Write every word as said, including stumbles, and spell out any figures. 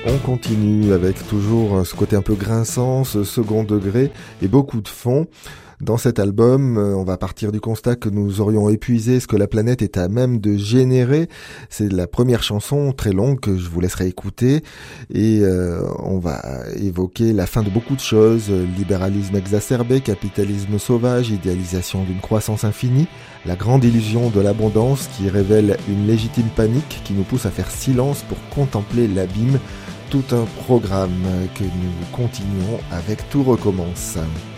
On continue avec toujours ce côté un peu grinçant, ce second degré et beaucoup de fond. Dans cet album, on va partir du constat que nous aurions épuisé ce que la planète est à même de générer. C'est la première chanson très longue que je vous laisserai écouter et euh, on va évoquer la fin de beaucoup de choses, libéralisme exacerbé, capitalisme sauvage, idéalisation d'une croissance infinie, la grande illusion de l'abondance qui révèle une légitime panique qui nous pousse à faire silence pour contempler l'abîme. Tout un programme que nous continuons avec Tout recommence.